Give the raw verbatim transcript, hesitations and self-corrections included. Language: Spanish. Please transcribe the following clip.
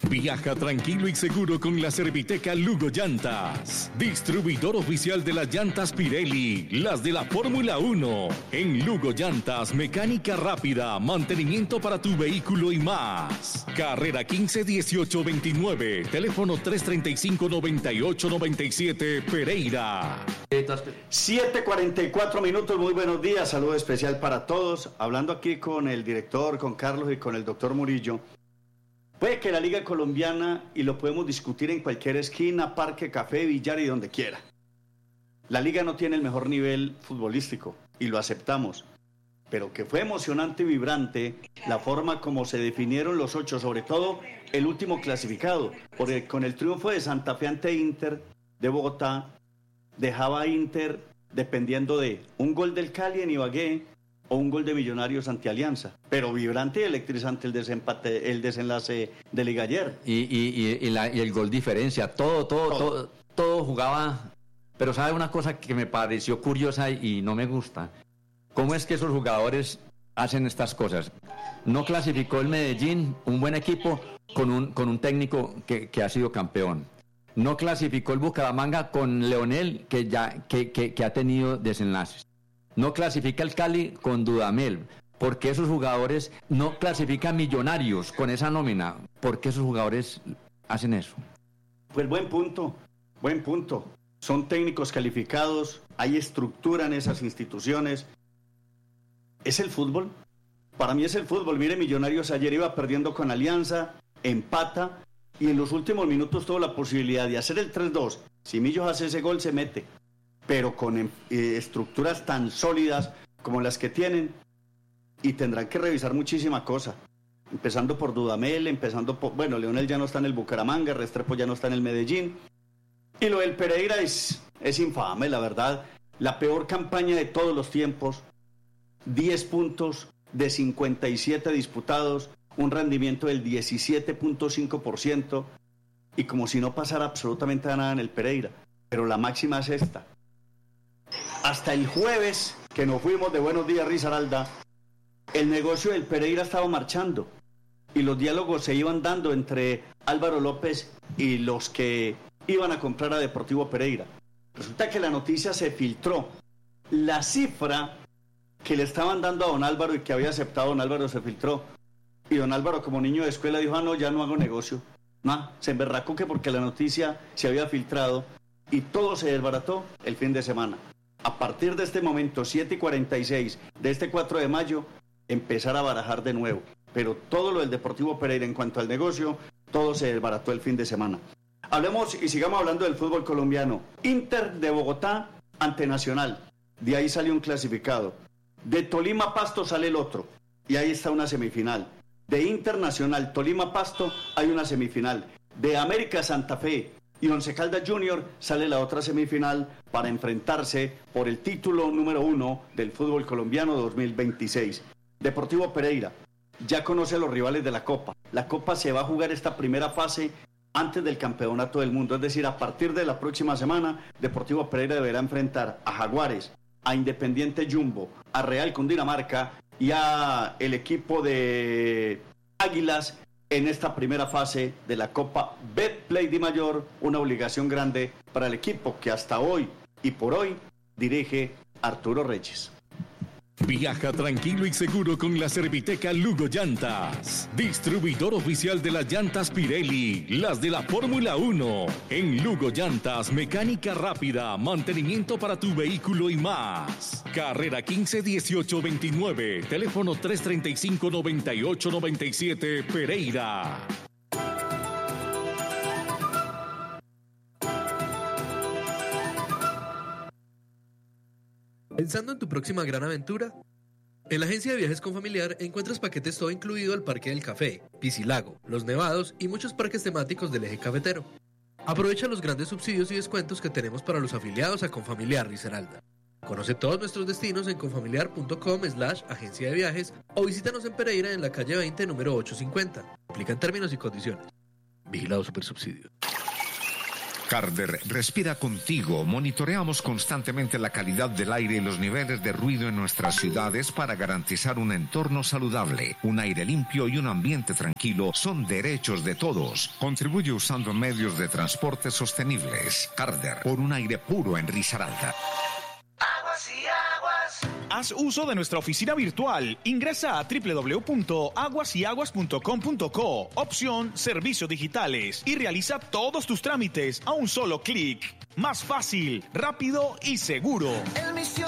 Viaja tranquilo y seguro con la Serviteca Lugo Llantas. Distribuidor oficial de las llantas Pirelli, las de la Fórmula uno. En Lugo Llantas, mecánica rápida, mantenimiento para tu vehículo y más. Carrera quince dieciocho veintinueve, teléfono tres treinta y cinco noventa y ocho noventa y siete, Pereira. siete cuarenta y cuatro minutos, muy buenos días, saludo especial para todos. Hablando aquí con el director, con Carlos y con el doctor Murillo. Puede que la Liga Colombiana, y lo podemos discutir en cualquier esquina, parque, café, billar y donde quiera. La Liga no tiene el mejor nivel futbolístico, y lo aceptamos. Pero que fue emocionante y vibrante la forma como se definieron los ocho, sobre todo el último clasificado, porque con el triunfo de Santa Fe ante Inter de Bogotá, dejaba a Inter dependiendo de un gol del Cali en Ibagué, o un gol de Millonarios ante Alianza, pero vibrante y electrizante el desempate, el desenlace de Liga ayer. Y, y, y, y, la, y el gol diferencia, todo, todo, todo, todo, todo jugaba, pero sabe una cosa que me pareció curiosa y no me gusta, ¿cómo es que esos jugadores hacen estas cosas? No clasificó el Medellín, un buen equipo, con un, con un técnico que, que ha sido campeón. No clasificó el Bucaramanga con Leonel, que ya que, que, que ha tenido desenlaces. No clasifica el Cali con Dudamel. ¿Por qué esos jugadores no clasifican Millonarios con esa nómina? ¿Por qué esos jugadores hacen eso? Pues buen punto, buen punto. Son técnicos calificados, hay estructura en esas instituciones. ¿Es el fútbol? Para mí es el fútbol. Mire, Millonarios ayer iba perdiendo con Alianza, empata, y en los últimos minutos tuvo la posibilidad de hacer el tres dos. Si Millos hace ese gol, se mete. Pero con eh, estructuras tan sólidas como las que tienen, y tendrán que revisar muchísima cosa, empezando por Dudamel, empezando por, bueno, Leonel ya no está en el Bucaramanga, Restrepo ya no está en el Medellín, y lo del Pereira es, es infame, la verdad, la peor campaña de todos los tiempos, diez puntos de cincuenta y siete disputados, un rendimiento del diecisiete punto cinco por ciento, y como si no pasara absolutamente nada en el Pereira, pero la máxima es esta. Hasta el jueves, que nos fuimos de Buenos Días Risaralda, el negocio del Pereira estaba marchando y los diálogos se iban dando entre Álvaro López y los que iban a comprar a Deportivo Pereira. Resulta que la noticia se filtró. La cifra que le estaban dando a don Álvaro y que había aceptado don Álvaro se filtró. Y don Álvaro, como niño de escuela, dijo, ah, no, ya no hago negocio. No, se emberracó que porque la noticia se había filtrado y todo se desbarató el fin de semana. A partir de este momento, siete y cuarenta y seis de este cuatro de mayo, empezar a barajar de nuevo. Pero todo lo del Deportivo Pereira en cuanto al negocio, todo se desbarató el fin de semana. Hablemos y sigamos hablando del fútbol colombiano. Inter de Bogotá ante Nacional. De ahí salió un clasificado. De Tolima Pasto sale el otro. Y ahí está una semifinal. De Internacional Tolima Pasto hay una semifinal. De América Santa Fe y Once Caldas Junior sale la otra semifinal para enfrentarse por el título número uno del fútbol colombiano dos mil veintiséis. Deportivo Pereira ya conoce a los rivales de la Copa. La Copa se va a jugar esta primera fase antes del Campeonato del Mundo, es decir, a partir de la próxima semana, Deportivo Pereira deberá enfrentar a Jaguares, a Independiente Jumbo, a Real Cundinamarca y a el equipo de Águilas en esta primera fase de la Copa Betplay Di Mayor, una obligación grande para el equipo que hasta hoy y por hoy dirige Arturo Reyes. Viaja tranquilo y seguro con la Serviteca Lugo Llantas. Distribuidor oficial de las llantas Pirelli, las de la Fórmula uno. En Lugo Llantas, mecánica rápida, mantenimiento para tu vehículo y más. Carrera quince dieciocho veintinueve, teléfono tres treinta y cinco noventa y ocho noventa y siete, Pereira. ¿Pensando en tu próxima gran aventura? En la agencia de viajes Confamiliar encuentras paquetes todo incluido al Parque del Café, Piscilago, Los Nevados y muchos parques temáticos del eje cafetero. Aprovecha los grandes subsidios y descuentos que tenemos para los afiliados a Confamiliar Risaralda. Conoce todos nuestros destinos en confamiliar.com slash agencia de viajes o visítanos en Pereira en la calle veinte, número ochocientos cincuenta. Aplican términos y condiciones. Vigilado Supersubsidio. Carder respira contigo. Monitoreamos constantemente la calidad del aire y los niveles de ruido en nuestras ciudades para garantizar un entorno saludable. Un aire limpio y un ambiente tranquilo son derechos de todos. Contribuye usando medios de transporte sostenibles. Carder, por un aire puro en Risaralda. Aguas y aguas. Haz uso de nuestra oficina virtual. Ingresa a doble u doble u doble u punto aguas y aguas punto com punto co, opción Servicios Digitales, y realiza todos tus trámites a un solo clic. Más fácil, rápido y seguro. El misionero